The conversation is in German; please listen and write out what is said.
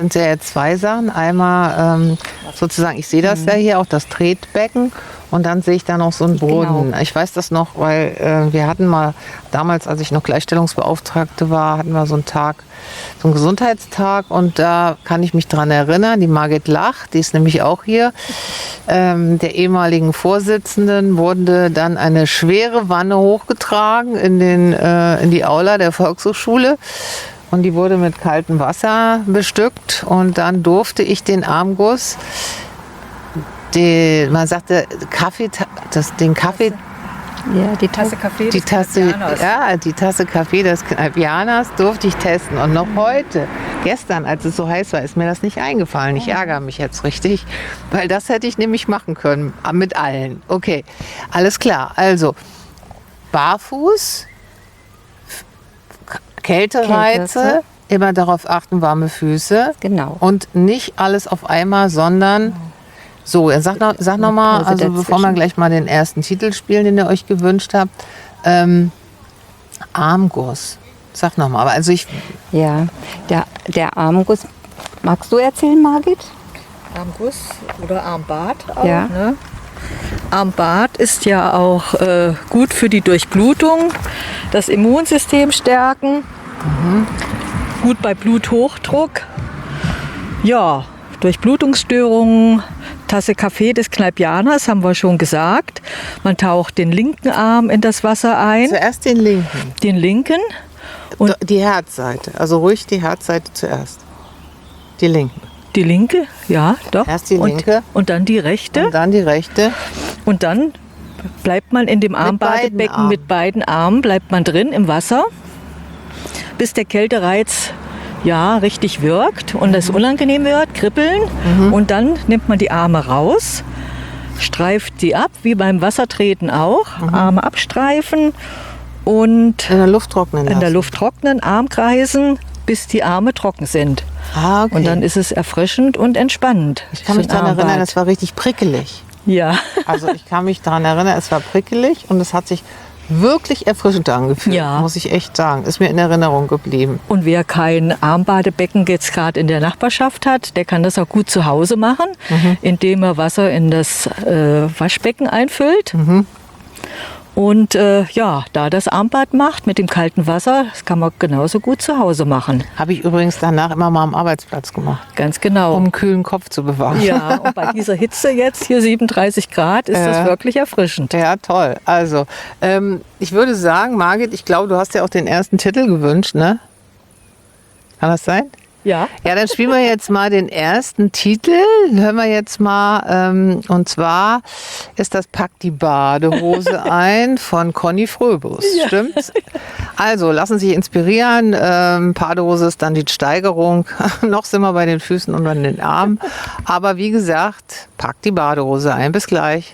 sind ja jetzt zwei Sachen. Einmal sozusagen, ich sehe das ja hier, auch das Tretbecken. Und dann sehe ich da noch so einen Brunnen. Genau. Ich weiß das noch, weil wir hatten mal, damals, als ich noch Gleichstellungsbeauftragte war, hatten wir so einen Tag, so einen Gesundheitstag. Und da kann ich mich dran erinnern, die Margit Lach, die ist nämlich auch hier, der ehemaligen Vorsitzenden, wurde dann eine schwere Wanne hochgetragen in die Aula der Volkshochschule. Und die wurde mit kaltem Wasser bestückt. Und dann durfte ich den Armguss, man sagte den Kaffee, Ja, die Tasse Kaffee die des Tasse, Kneipianers. ja, die Tasse Kaffee des Kneipianers durfte ich testen. Und noch heute, gestern, als es so heiß war, ist mir das nicht eingefallen. Ich ärgere mich jetzt richtig, weil das hätte ich nämlich machen können mit allen. Okay, alles klar. Also barfuß, Kältereize, Kälte. immer darauf achten, warme Füße. Genau. Und nicht alles auf einmal, sondern so, sag noch mal, Pause also bevor wir dazwischen. gleich mal den ersten Titel spielen, den ihr euch gewünscht habt, Armguss. Sag noch mal, also Ja, der Armguss. Magst du erzählen, Margit? Armguss oder Armbad auch. Ja. Ne? Armbad ist ja auch gut für die Durchblutung, das Immunsystem stärken, gut bei Bluthochdruck. Ja, Durchblutungsstörungen, Tasse Kaffee des Kneipianers, haben wir schon gesagt. Man taucht den linken Arm in das Wasser ein, zuerst den linken, den linken. Und- die Herzseite, also ruhig die Herzseite zuerst. Die linken. Die linke, ja, doch. Erst die linke. Und dann die rechte. Und dann die rechte. Und dann bleibt man in dem beiden Armbadebecken Armen. mit beiden Armen, bleibt man drin im Wasser, bis der Kältereiz ja richtig wirkt und es unangenehm wird, kribbeln. Und dann nimmt man die Arme raus, streift sie ab, wie beim Wassertreten auch. Arme abstreifen und In der Luft trocknen lassen. in der Luft trocknen, Arm kreisen, bis die Arme trocken sind. Ah, okay. Und dann ist es erfrischend und entspannend. ich kann mich So ein daran erinnern, Armbad. es war richtig prickelig. Ja. Also ich kann mich daran erinnern, es war prickelig und es hat sich wirklich erfrischend angefühlt, Ja. muss ich echt sagen. Ist mir in Erinnerung geblieben. Und wer kein Armbadebecken jetzt gerade in der Nachbarschaft hat, der kann das auch gut zu Hause machen, indem er Wasser in das Waschbecken einfüllt. Und ja, da das Armbad macht mit dem kalten Wasser, das kann man genauso gut zu Hause machen. Habe ich übrigens danach immer mal am Arbeitsplatz gemacht, Ganz genau. um einen kühlen Kopf zu bewahren. Ja, und bei dieser Hitze jetzt, hier 37 Grad, ist das wirklich erfrischend. Ja, toll. Also, ich würde sagen, Margit, ich glaube, du hast ja auch den ersten Titel gewünscht, ne? Kann das sein? Ja. Ja, dann spielen wir jetzt mal den ersten Titel. Hören wir jetzt mal. Und zwar ist das Pack die Badehose ein von Conny Fröbus. Stimmt's? Also, lassen Sie sich inspirieren. Badehose ist dann die Steigerung. Noch sind wir bei den Füßen und an den Armen. Aber wie gesagt, Pack die Badehose ein. Bis gleich.